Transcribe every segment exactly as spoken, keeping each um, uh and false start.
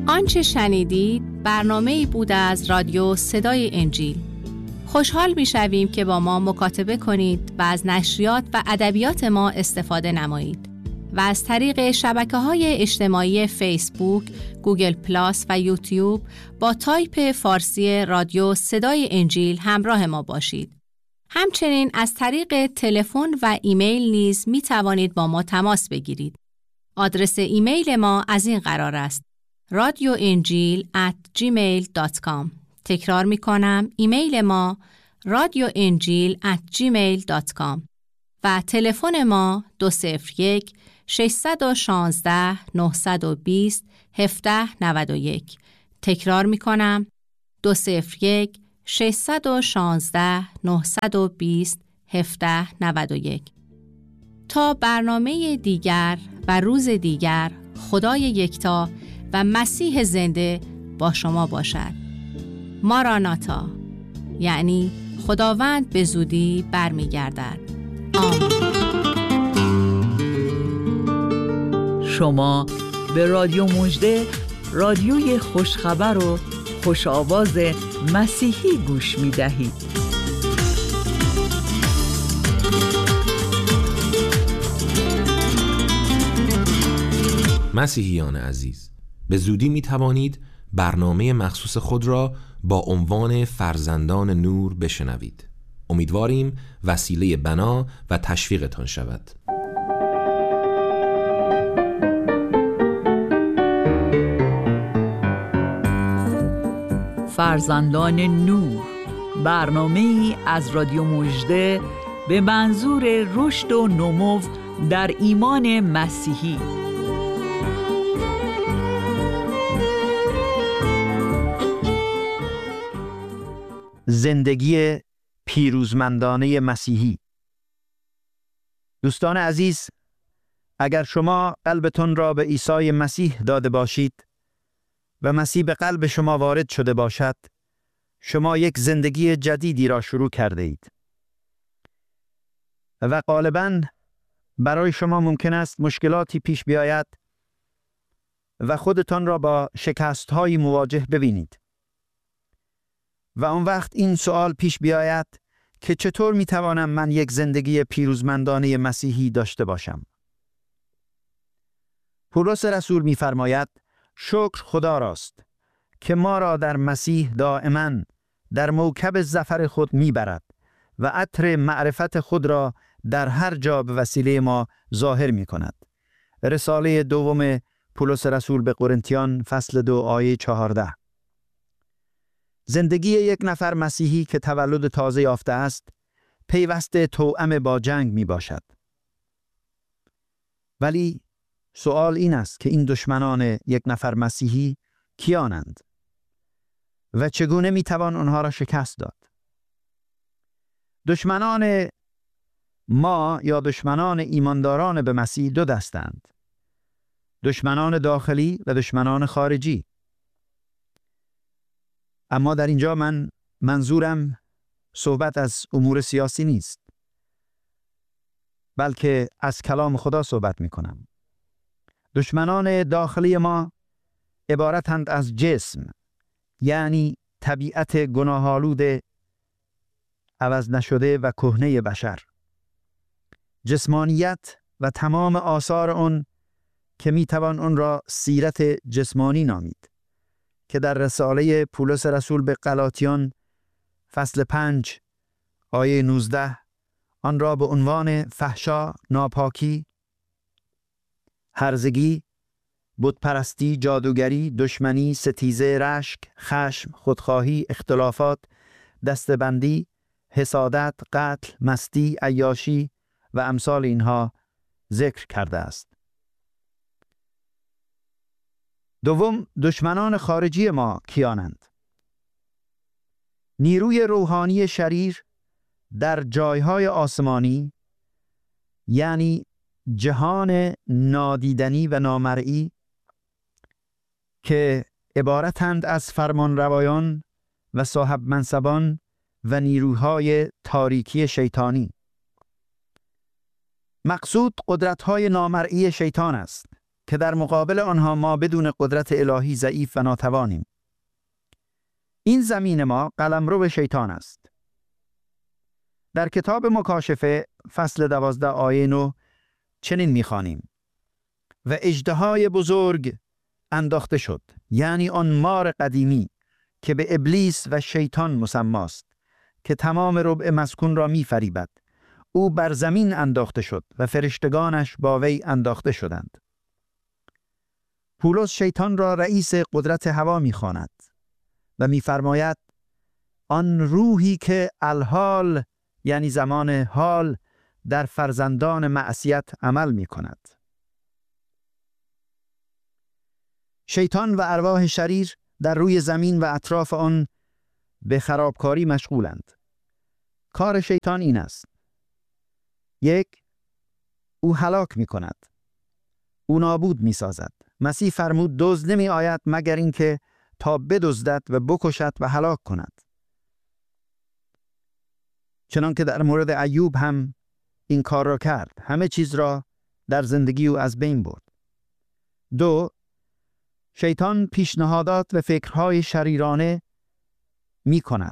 آنچه شنیدید برنامه‌ای بود از رادیو صدای انجیل. خوشحال می‌شویم که با ما مکاتبه کنید و از نشریات و ادبیات ما استفاده نمایید و از طریق شبکه‌های اجتماعی فیسبوک، گوگل پلاس و یوتیوب با تایپ فارسی رادیو صدای انجیل همراه ما باشید. همچنین از طریق تلفن و ایمیل نیز می توانید با ما تماس بگیرید. آدرس ایمیل ما از این قرار است: رادیو انجیل ات جیمیل دات کام. تکرار می کنم، ایمیل ما رادیو انجیل ات جیمیل دات کام و تلفن ما دو صفر یک ششصد و شانزده نهصد و بیست هفده نود و یک. تکرار می کنم، دو صفر یک ششصد و شانزده نهصد و بیست هفده نود و یک. تا برنامه دیگر و روز دیگر، خدای یکتا و مسیح زنده با شما باشد. ماراناتا، یعنی خداوند به زودی برمیگردد. آمین. شما به رادیو مژده، رادیوی خوشخبر و خوش آواز مسیحی گوش می دهید. مسیحیان عزیز، به زودی می توانید برنامه مخصوص خود را با عنوان فرزندان نور بشنوید. امیدواریم وسیله بنا و تشویقتان شود. فرزندان نور، برنامه‌ای از رادیو مژده به منظور رشد و نمو در ایمان مسیحی. زندگی پیروزمندانه مسیحی. دوستان عزیز، اگر شما قلبتون را به عیسی مسیح داده باشید و مسیح به قلب شما وارد شده باشد، شما یک زندگی جدیدی را شروع کرده اید و غالباً برای شما ممکن است مشکلاتی پیش بیاید و خودتان را با شکست‌هایی مواجه ببینید و اون وقت این سوال پیش بیاید که چطور میتوانم من یک زندگی پیروزمندانه مسیحی داشته باشم؟ پولس رسول میفرماید شکر خدا راست که ما را در مسیح دائما در موکب ظفر خود میبرد و عطر معرفت خود را در هر جا به وسیله ما ظاهر می کند. رساله دوم پولس رسول به قرنتیان فصل دو آیه چهارده. زندگی یک نفر مسیحی که تولد تازه یافته است پیوسته توأم با جنگ می باشد. ولی سوال این است که این دشمنان یک نفر مسیحی کیانند و چگونه می توان آنها را شکست داد؟ دشمنان ما یا دشمنان ایمانداران به مسیح دو دستند: دشمنان داخلی و دشمنان خارجی. اما در اینجا من منظورم صحبت از امور سیاسی نیست، بلکه از کلام خدا صحبت می کنم. دشمنان داخلی ما عبارتند از جسم، یعنی طبیعت گناه‌آلود عوض نشده و کهنه بشر، جسمانیت و تمام آثار آن که می توان آن را سیرت جسمانی نامید که در رساله پولس رسول به غلاطیان فصل پنج آیه نوزده آن را به عنوان فحشا، ناپاکی، هرزگی، بتپرستی، جادوگری، دشمنی، ستیزه، رشک، خشم، خودخواهی، اختلافات، دستبندی، حسادت، قتل، مستی، عیاشی و امثال اینها ذکر کرده است. دوم، دشمنان خارجی ما کیانند؟ نیروی روحانی شریر در جایهای آسمانی، یعنی جهان نادیدنی و نامرئی که عبارتند از فرمانروایان و صاحب منصبان و نیروهای تاریکی شیطانی. مقصود قدرت‌های نامرئی شیطان است که در مقابل آنها ما بدون قدرت الهی ضعیف و ناتوانیم. این زمین ما قلمرو شیطان است. در کتاب مکاشفه فصل دوازده آیه نه چنین می‌خوانیم: و اژدهای بزرگ انداخته شد، یعنی آن مار قدیمی که به ابلیس و شیطان مسماست، که تمام ربع مسکون را می‌فریبد. او بر زمین انداخته شد و فرشتگانش با وی انداخته شدند. پولس شیطان را رئیس قدرت هوا می‌خواند و می‌فرماید آن روحی که الحال یعنی زمان حال در فرزندان معصیت عمل می‌کند. شیطان و ارواح شریر در روی زمین و اطراف آن به خرابکاری مشغولند. کار شیطان این است: یک، او هلاک می کند. او نابود می سازد. مسیح فرمود دزد نمی آید مگر اینکه تا بدزدد و بکشد و هلاک کند. چنانکه در مورد ایوب هم این کار را کرد. همه چیز را در زندگی او از بین برد. دو، شیطان پیشنهادات و فکرهای شریرانه می کند.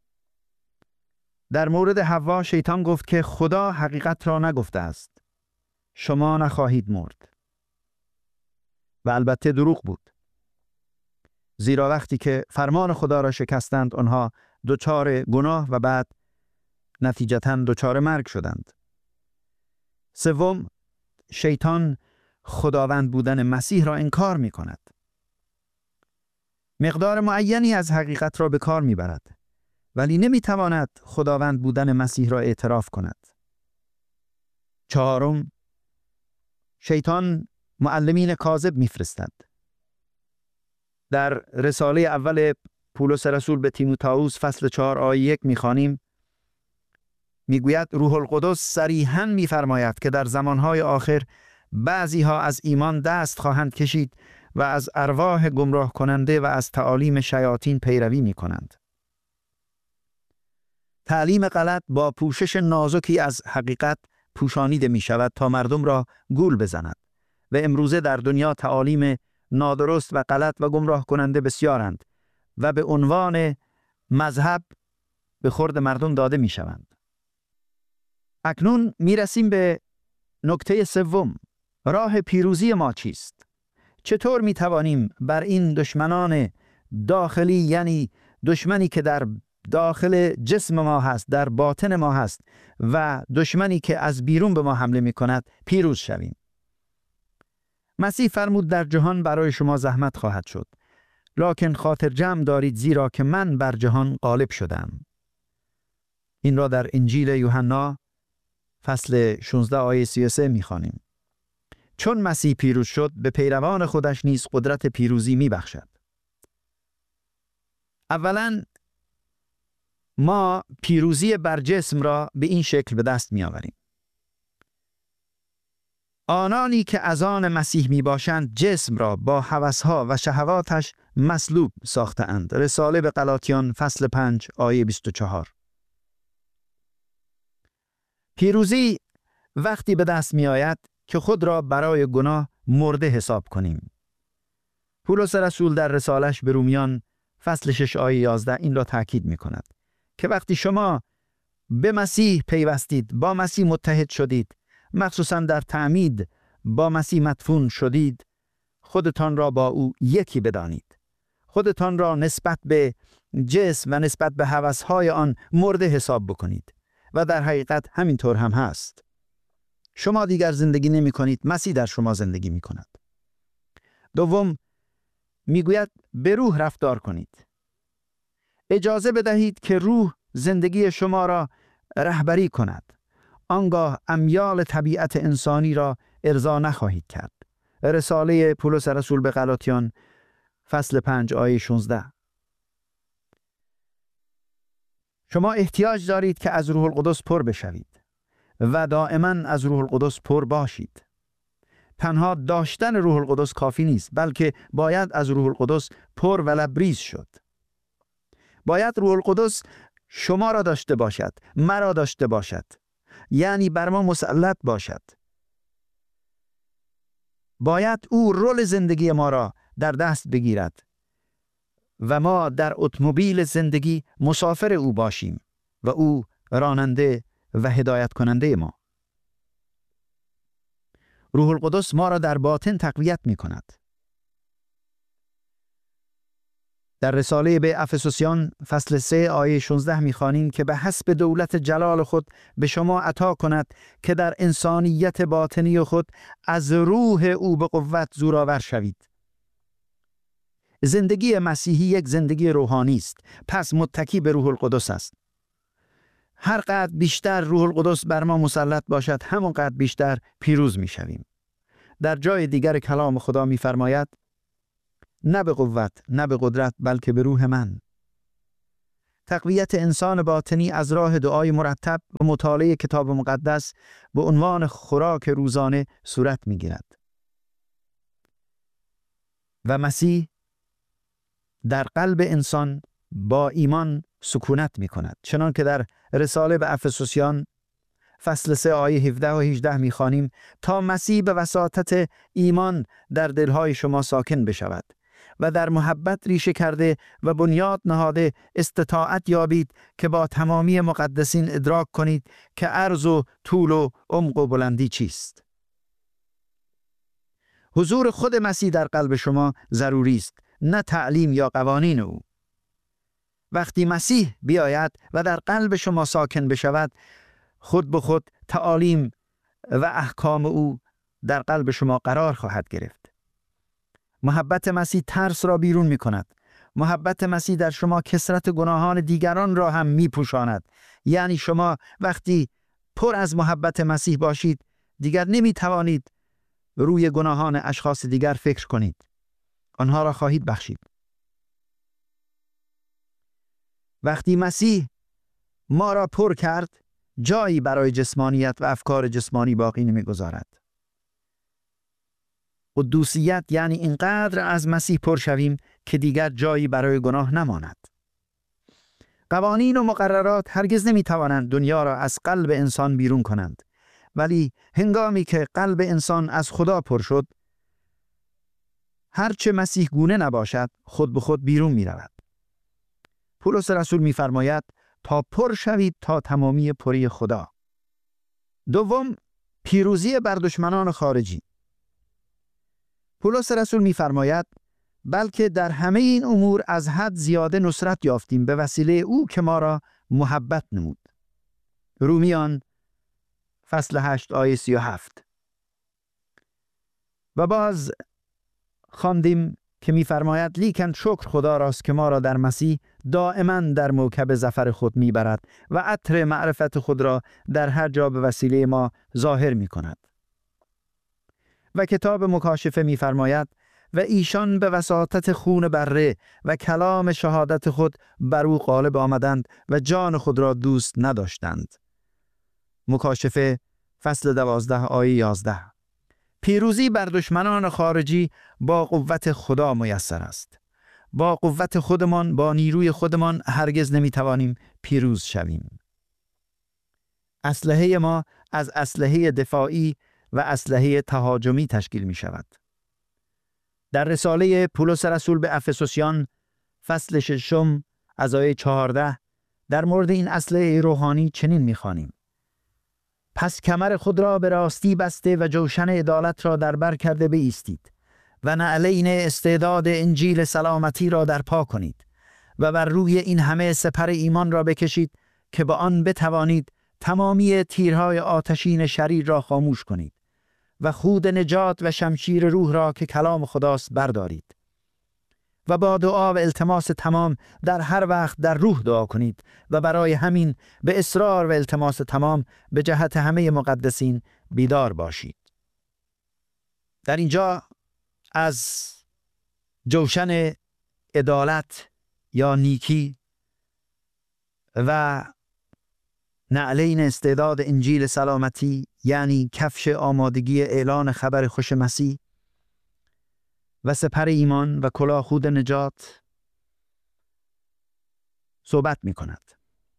در مورد حوا شیطان گفت که خدا حقیقت را نگفته است. شما نخواهید مرد. و البته دروغ بود. زیرا وقتی که فرمان خدا را شکستند آنها دچار گناه و بعد نتیجتاً دچار مرگ شدند. سوم، شیطان خداوند بودن مسیح را انکار می کند. مقدار معینی از حقیقت را به کار می برد، ولی نمی تواند خداوند بودن مسیح را اعتراف کند. چهارم، شیطان معلمین کاذب می فرستد. در رساله اول پولس رسول به تیموتائوس فصل چهار آیه یک می خوانیم: میگوید روح القدس صریحاً می‌فرماید که در زمانهای آخر بعضی ها از ایمان دست خواهند کشید و از ارواح گمراه کننده و از تعالیم شیاطین پیروی می کنند. تعلیم غلط با پوشش نازکی از حقیقت پوشانیده می شود تا مردم را گول بزند و امروزه در دنیا تعالیم نادرست و غلط و گمراه کننده بسیارند و به عنوان مذهب به خورد مردم داده می شوند. اکنون می رسیم به نکته سوم. راه پیروزی ما چیست؟ چطور می توانیم بر این دشمنان داخلی، یعنی دشمنی که در داخل جسم ما هست، در باطن ما هست و دشمنی که از بیرون به ما حمله می کند پیروز شویم؟ مسیح فرمود در جهان برای شما زحمت خواهد شد، لکن خاطر جمع دارید زیرا که من بر جهان غالب شدم. این را در انجیل یوحنا فصل شانزده آیه سی و سه می خوانیم. چون مسیح پیروز شد به پیروان خودش نیز قدرت پیروزی می بخشد. اولا ما پیروزی بر جسم را به این شکل به دست می آوریم. آنانی که از آن مسیح می باشند جسم را با هوسها و شهواتش مصلوب ساخته اند. رساله به غلاطیان فصل پنج آیه بیست و چهار. پیروزی وقتی به دست می آید که خود را برای گناه مرده حساب کنیم. پولس رسول در رسالش به رومیان فصل شش آیه یازده این را تاکید می کند که وقتی شما به مسیح پیوستید، با مسیح متحد شدید، مخصوصا در تعمید با مسیح مدفون شدید، خودتان را با او یکی بدانید. خودتان را نسبت به جسم و نسبت به هوسهای آن مرده حساب بکنید و در حقیقت همینطور هم هست. شما دیگر زندگی نمی کنید، مسیح در شما زندگی می کند. دوم میگوید به روح رفتار کنید. اجازه بدهید که روح زندگی شما را رهبری کند. آنگاه امیال طبیعت انسانی را ارضا نخواهید کرد. رساله پولس رسول به غلاطیان فصل پنج آیه شانزده. شما احتیاج دارید که از روح القدس پر بشوید و دائما از روح القدس پر باشید. تنها داشتن روح القدس کافی نیست، بلکه باید از روح القدس پر و لبریز شد. باید روح القدس شما را داشته باشد، مرا داشته باشد، یعنی بر ما مسلط باشد. باید او رول زندگی ما را در دست بگیرد و ما در اتومبیل زندگی مسافر او باشیم و او راننده و هدایت کننده ما. روح القدس ما را در باطن تقویت می کند. در رساله به افسوسیان فصل سه آیه شانزده می خوانیم که به حسب دولت جلال خود به شما عطا کند که در انسانیت باطنی خود از روح او به قوت زورآور شوید. زندگی مسیحی یک زندگی روحانی است، پس متکی به روح القدس است. هر قدر بیشتر روح القدس بر ما مسلط باشد، همون قدر بیشتر پیروز می شویم. در جای دیگر کلام خدا می فرماید نه به قوت، نه به قدرت، بلکه به روح من. تقویت انسان باطنی از راه دعای مرتب و مطالعه کتاب مقدس به عنوان خوراک روزانه صورت می گیرد. و مسیح در قلب انسان با ایمان سکونت می کند. چنان که در رساله به افسوسیان فصل سه آیه هفده و هجده می خوانیم تا مسیح به وساطت ایمان در دلهای شما ساکن بشود و در محبت ریشه کرده و بنیاد نهاده استطاعت یابید که با تمامی مقدسین ادراک کنید که عرض و طول و عمق و بلندی چیست. حضور خود مسیح در قلب شما ضروری است، نه تعلیم یا قوانین او. وقتی مسیح بیاید و در قلب شما ساکن بشود، خود به خود تعالیم و احکام او در قلب شما قرار خواهد گرفت. محبت مسیح ترس را بیرون می کند. محبت مسیح در شما کثرت گناهان دیگران را هم می پوشاند. یعنی شما وقتی پر از محبت مسیح باشید، دیگر نمی توانید روی گناهان اشخاص دیگر فکر کنید. آنها را خواهید بخشید. وقتی مسیح ما را پر کرد، جایی برای جسمانیت و افکار جسمانی باقی نمی گذارد. قدوسیت یعنی اینقدر از مسیح پر شویم که دیگر جایی برای گناه نماند. قوانین و مقررات هرگز نمی توانند دنیا را از قلب انسان بیرون کنند، ولی هنگامی که قلب انسان از خدا پر شد، هرچه مسیح گونه نباشد خود به خود بیرون می رود. پولس رسول می فرماید تا پر شوید تا تمامی پری خدا. دوم، پیروزی بر دشمنان خارجی. پولس رسول می فرماید بلکه در همه این امور از حد زیاده نصرت یافتیم به وسیله او که ما را محبت نمود. رومیان فصل هشت آیه سی و هفت. و باز خواندیم که می فرماید لیکن شکر خدا راست که ما را در مسیح دائما در موکب ظفر خود می برد و عطر معرفت خود را در هر جا به وسیله ما ظاهر می کند. و کتاب مکاشفه می فرماید و ایشان به وساطت خون بره و کلام شهادت خود بر او غالب آمدند و جان خود را دوست نداشتند. مکاشفه فصل دوازده آیه یازده. پیروزی بر دشمنان خارجی با قوت خدا میسر است. با قوت خودمان، با نیروی خودمان هرگز نمیتوانیم پیروز شویم. اسلحه ما از اسلحه دفاعی و اسلحه تهاجمی تشکیل می شود. در رساله پولس رسول به افسوسیان فصل ششم از آیه چهارده در مورد این اسلحه روحانی چنین می خوانیم: پس کمر خود را به راستی بسته و جوشن عدالت را در بر کرده بایستید و نعلین استعداد انجیل سلامتی را در پا کنید و بر روی این همه سپر ایمان را بکشید که با آن بتوانید تمامی تیرهای آتشین شریر را خاموش کنید و خود نجات و شمشیر روح را که کلام خداست بردارید و با دعا و التماس تمام در هر وقت در روح دعا کنید و برای همین به اصرار و التماس تمام به جهت همه مقدسین بیدار باشید. در اینجا از جوشن عدالت یا نیکی و نعلین استعداد انجیل سلامتی یعنی کفش آمادگی اعلان خبر خوش مسیح و سپر ایمان و کلاه خود نجات صحبت می کند.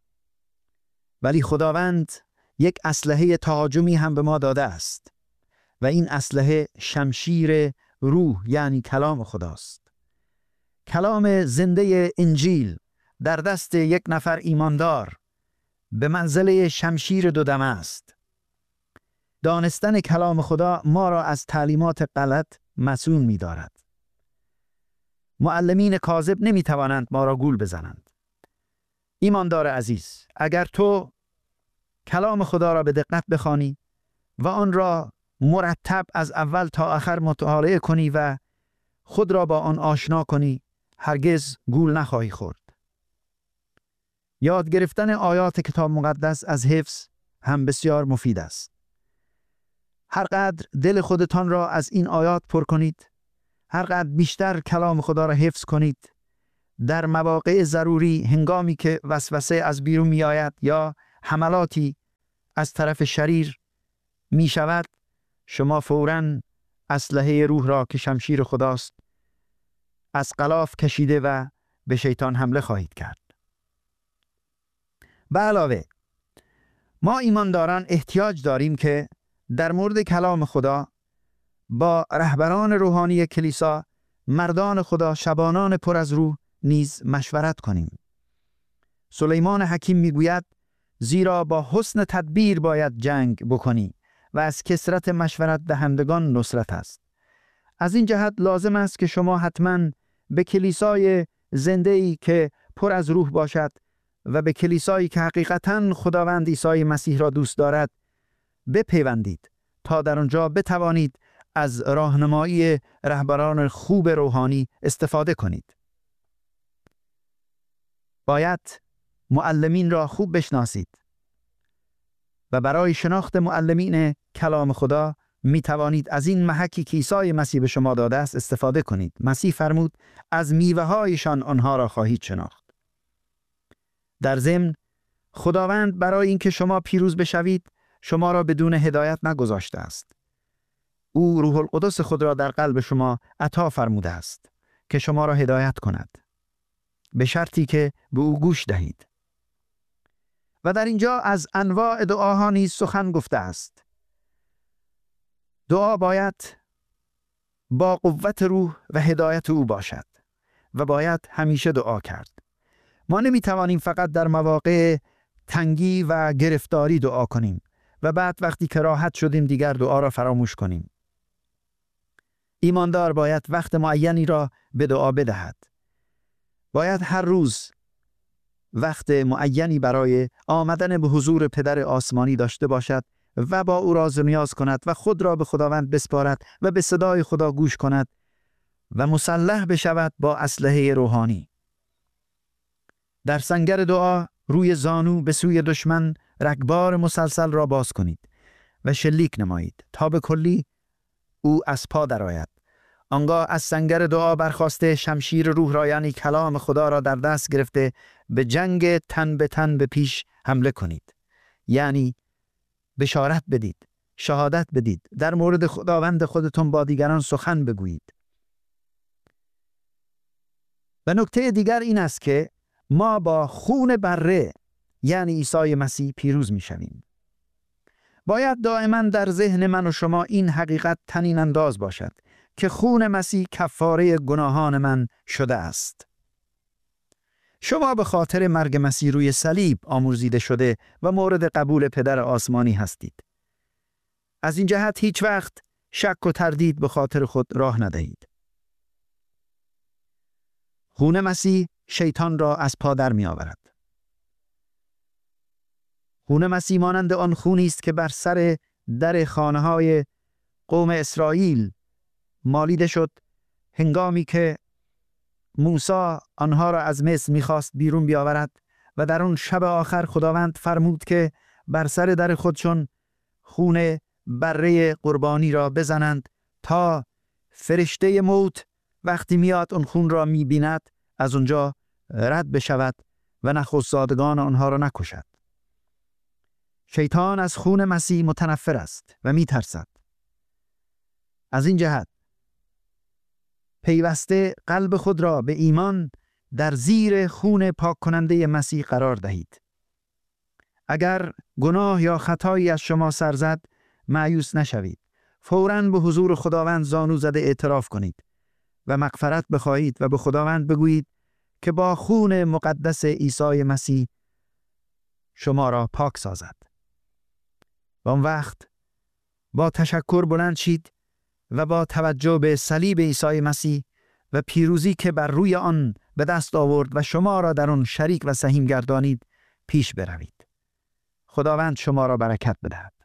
ولی خداوند یک اسلحه تهاجمی هم به ما داده است. و این اسلحه شمشیر روح یعنی کلام خداست. کلام زنده انجیل در دست یک نفر ایماندار به منزله شمشیر دو دمه است. دانستن کلام خدا ما را از تعلیمات غلط مسئول می دارد. معلمین کاذب نمی توانند ما را گول بزنند. ایماندار عزیز، اگر تو کلام خدا را به دقت بخوانی و آن را مرتب از اول تا آخر مطالعه کنی و خود را با آن آشنا کنی، هرگز گول نخواهی خورد. یاد گرفتن آیات کتاب مقدس از حفظ هم بسیار مفید است. هر قدر دل خودتان را از این آیات پر کنید، هر قدر بیشتر کلام خدا را حفظ کنید، در مواقع ضروری هنگامی که وسوسه از بیرون می آید یا حملاتی از طرف شریر می شود، شما فوراً اسلحه روح را که شمشیر خداست از غلاف کشیده و به شیطان حمله خواهید کرد. به علاوه ما ایمانداران احتیاج داریم که در مورد کلام خدا با رهبران روحانی کلیسا، مردان خدا، شبانان پر از روح نیز مشورت کنیم. سلیمان حکیم میگوید زیرا با حسن تدبیر باید جنگ بکنی و از کثرت مشورت دهندگان نصرت است. از این جهت لازم است که شما حتما به کلیسای زنده‌ای که پر از روح باشد و به کلیسایی که حقیقتاً خداوند عیسی مسیح را دوست دارد بپیوندید تا در آنجا بتوانید از راهنمایی رهبران خوب روحانی استفاده کنید. باید معلمین را خوب بشناسید و برای شناخت معلمین کلام خدا می توانید از این محکی که عیسی مسیح به شما داده است استفاده کنید. مسیح فرمود از میوه هایشان آنها را خواهید شناخت. در ضمن خداوند برای اینکه شما پیروز بشوید شما را بدون هدایت نگذاشته است. او روح القدس خود را در قلب شما عطا فرموده است که شما را هدایت کند، به شرطی که به او گوش دهید. و در اینجا از انواع دعاها نیز سخن گفته است. دعا باید با قوت روح و هدایت او باشد و باید همیشه دعا کرد. ما نمی توانیم فقط در مواقع تنگی و گرفتاری دعا کنیم و بعد وقتی که راحت شدیم دیگر دعا را فراموش کنیم. ایماندار باید وقت معینی را به دعا بدهد. باید هر روز وقت معینی برای آمدن به حضور پدر آسمانی داشته باشد و با او راز و نیاز کند و خود را به خداوند بسپارد و به صدای خدا گوش کند و مسلح بشود با اسلحه روحانی. در سنگر دعا روی زانو به سوی دشمن رگبار مسلسل را باز کنید و شلیک نمایید تا به کلی او از پا درآید. آنگاه از سنگر دعا برخاسته شمشیر روح را یعنی کلام خدا را در دست گرفته به جنگ تن به تن به پیش حمله کنید. یعنی بشارت بدید، شهادت بدید، در مورد خداوند خودتون با دیگران سخن بگویید. و نکته دیگر این است که ما با خون بره یعنی عیسی مسیح پیروز می شویم. باید دائما در ذهن من و شما این حقیقت طنین انداز باشد که خون مسیح کفاره گناهان من شده است. شما به خاطر مرگ مسیح روی صلیب آمرزیده شده و مورد قبول پدر آسمانی هستید. از این جهت هیچ وقت شک و تردید به خاطر خود راه ندهید. خون مسیح شیطان را از پا در می آورد. خون مسیح مانند آن خونی است که بر سر در خانه های قوم اسرائیل مالیده شد هنگامی که موسی آنها را از مصر می‌خواست بیرون بیاورد و در اون شب آخر خداوند فرمود که بر سر در خودشون خون بره قربانی را بزنند تا فرشته موت وقتی میاد اون خون را می‌بیند از اونجا رد بشود و نخستزادگان آنها را نکشد. شیطان از خون مسیح متنفر است و می‌ترسد. از این جهت پیوسته قلب خود را به ایمان در زیر خون پاک کننده مسیح قرار دهید. اگر گناه یا خطایی از شما سر زد، مایوس نشوید. فوراً به حضور خداوند زانو زده اعتراف کنید و مغفرت بخواهید و به خداوند بگویید که با خون مقدس عیسی مسیح شما را پاک سازد. و آن وقت با تشکر بلند شید و با توجه به صلیب عیسی مسیح و پیروزی که بر روی آن به دست آورد و شما را در آن شریک و سهیم گردانید پیش بروید. خداوند شما را برکت بدهد.